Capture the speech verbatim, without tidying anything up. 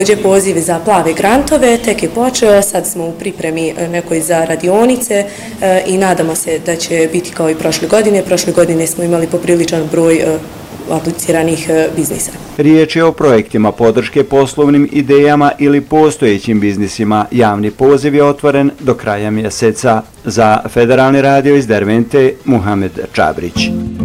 Pozivi za plave grantove tek je počeo, sad smo u pripremi nekoj za radionice i nadamo se da će biti kao i prošle godine. Prošle godine smo imali popriličan broj apliciranih biznisa. Riječ je o projektima podrške poslovnim idejama ili postojećim biznisima. Javni poziv je otvoren do kraja mjeseca. Za Federalni radio iz Dervente, Muhamed Čabrić.